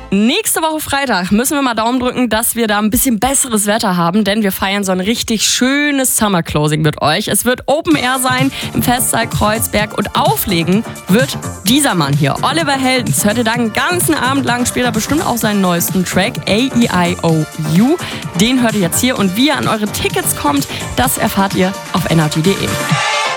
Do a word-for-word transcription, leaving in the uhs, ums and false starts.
Nächste Woche Freitag müssen wir mal Daumen drücken, dass wir da ein bisschen besseres Wetter haben, denn wir feiern so ein richtig schönes Summer Closing mit euch. Es wird Open Air sein im Festsaal Kreuzberg und auflegen wird dieser Mann hier, Oliver Heldens. Hört ihr da einen ganzen Abend lang, später bestimmt auch seinen neuesten Track, A E I O U. Den hört ihr jetzt hier und wie ihr an eure Tickets kommt, das erfahrt ihr auf n r j punkt d e.